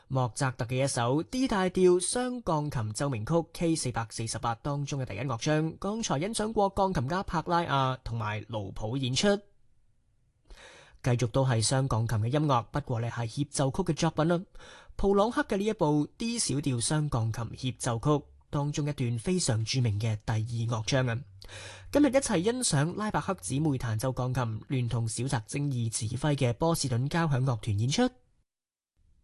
莫扎特嘅一首 D 大調雙鋼琴奏鳴曲 K448 當中嘅第一樂章，剛才欣賞過鋼琴家帕拉亞同埋盧普演出。繼續都係雙鋼琴嘅音樂，不過呢係協奏曲嘅作品啦。普朗克嘅呢一部 D 小調雙鋼琴協奏曲當中一段非常著名嘅第二樂章啊。今日一齊欣賞拉伯克姊妹彈奏鋼琴，聯同小澤征爾指揮嘅波士頓交響樂團演出。